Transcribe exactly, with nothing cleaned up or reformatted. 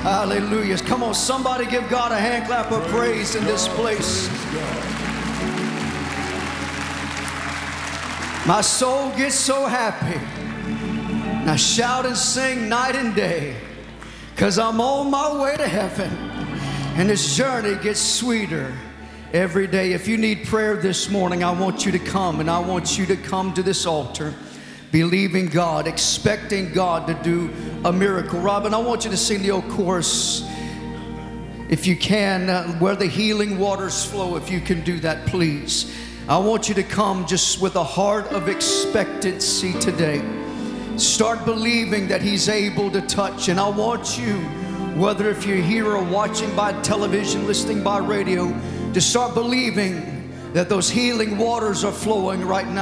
Hallelujah. Come on, somebody give God a hand clap of praise in this place. My soul gets so happy. Now shout and sing night and day, 'cause I'm on my way to heaven, and this journey gets sweeter every day. If you need prayer this morning, I want you to come, and I want you to come to this altar, believing God, expecting God to do a miracle. Robin, I want you to sing the old chorus, if you can, uh, where the healing waters flow. If you can do that, please. I want you to come just with a heart of expectancy today. Start believing that He's able to touch. And I want you, whether if you're here or watching by television, listening by radio, to start believing that those healing waters are flowing right now.